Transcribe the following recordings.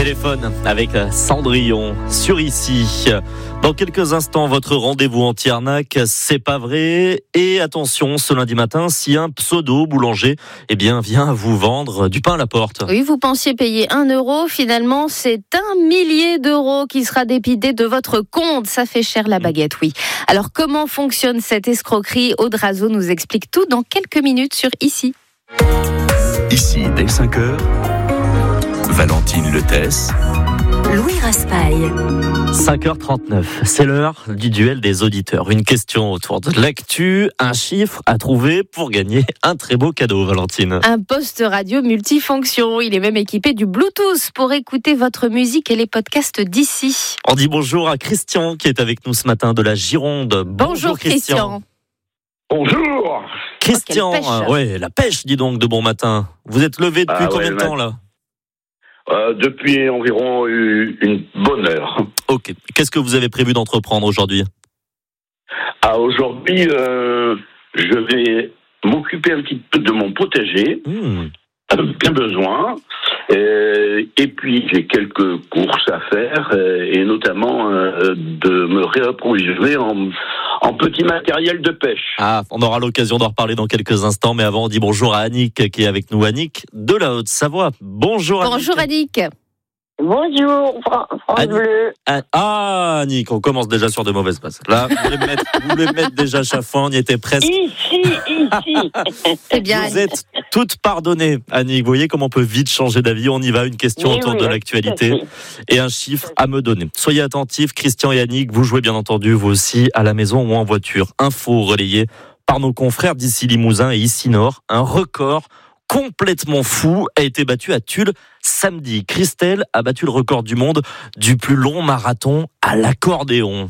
téléphone avec Cendrillon sur Ici. Dans quelques instants, votre rendez-vous anti-arnaque, c'est pas vrai. Et attention, ce lundi matin, si un pseudo boulanger vient vous vendre du pain à la porte. Oui, vous pensiez payer 1 euro, finalement c'est 1 millier d'euros qui sera débité de votre compte. Ça fait cher la baguette, oui. Alors comment fonctionne cette escroquerie? Aude Razo nous explique tout dans quelques minutes sur Ici. Ici, dès 5h, Valentine Letès, Louis Raspail. 5h39, c'est l'heure du duel des auditeurs. Une question autour de l'actu, un chiffre à trouver pour gagner un très beau cadeau, Valentine. Un poste radio multifonction. Il est même équipé du Bluetooth pour écouter votre musique et les podcasts d'Ici. On dit bonjour à Christian qui est avec nous ce matin de la Gironde. Bonjour Christian. Bonjour. Christian, quelle pêche. ouais, la pêche, dis donc, de bon matin. Vous êtes levé depuis combien de temps là? Depuis environ une bonne heure. Ok. Qu'est-ce que vous avez prévu d'entreprendre aujourd'hui? Aujourd'hui, je vais m'occuper un petit peu de mon potager. Bien besoin. Et puis, j'ai quelques courses à faire, et notamment de me réapprovisionner en petit matériel de pêche. On aura l'occasion d'en reparler dans quelques instants, mais avant, on dit bonjour à Annick qui est avec nous. Annick de la Haute-Savoie. Bonjour Annick. Bonjour Annick. Bonjour, France Bleu. Annick, on commence déjà sur de mauvaises bases. Là, vous voulez me mettre déjà chafouin, on y était presque. Ici. C'est bien. Vous êtes toutes pardonnées, Annick. Vous voyez comment on peut vite changer d'avis. On y va, une question autour de l'actualité et un chiffre à me donner. Soyez attentifs, Christian et Annick, vous jouez bien entendu, vous aussi, à la maison ou en voiture. Info relayée par nos confrères d'Ici Limousin et Ici Nord. Un record complètement fou a été battu à Tulle samedi. Christelle a battu le record du monde du plus long marathon à l'accordéon.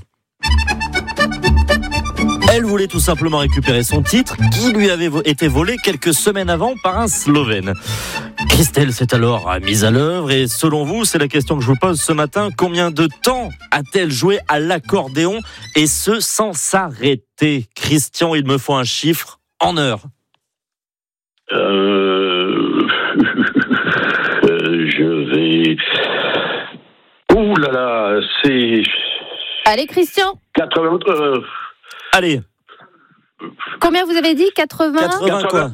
Elle voulait tout simplement récupérer son titre qui lui avait été volé quelques semaines avant par un Slovène. Christelle s'est alors mise à l'œuvre et selon vous, c'est la question que je vous pose ce matin, combien de temps a-t-elle joué à l'accordéon et ce sans s'arrêter? Christian, il me faut un chiffre en heures. Je vais... Ouh là là, c'est... Allez Christian. 80... Allez. Combien vous avez dit? 81 heures.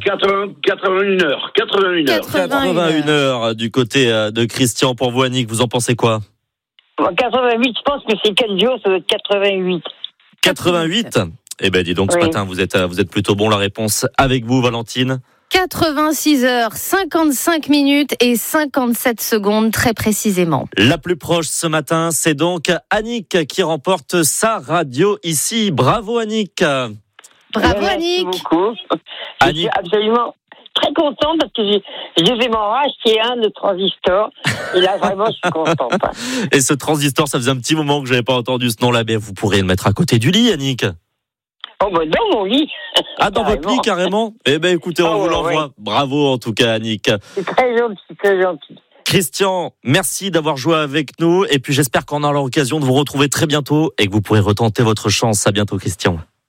81 heures du côté de Christian. Pour vous, Annick, vous en pensez quoi? 88, je pense que c'est 4 jours, ça doit être 88. 88? Eh ben, dis donc, ce matin, vous êtes plutôt bon. La réponse avec vous, Valentine. 86 heures, 55 minutes et 57 secondes, très précisément. La plus proche ce matin, c'est donc Annick qui remporte sa radio ici. Bravo, Annick. Bravo, Annick. Merci beaucoup. Je suis absolument très contente parce que je devais m'en racheter un de transistor. Et là, vraiment, je suis contente. Et ce transistor, ça faisait un petit moment que je n'avais pas entendu ce nom-là. Mais vous pourriez le mettre à côté du lit, Annick. Oh, bah, dans mon lit. Dans votre lit, carrément? Eh ben, écoutez, on vous l'envoie. Ouais. Bravo, en tout cas, Annick. C'est très gentil, très gentil. Christian, merci d'avoir joué avec nous. Et puis, j'espère qu'on aura l'occasion de vous retrouver très bientôt et que vous pourrez retenter votre chance. À bientôt, Christian.